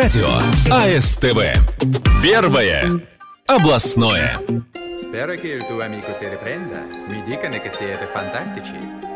Радио АСТВ. Первое областное. Spero che il tuo amico si riprenda. Mi dicono che siete fantastici.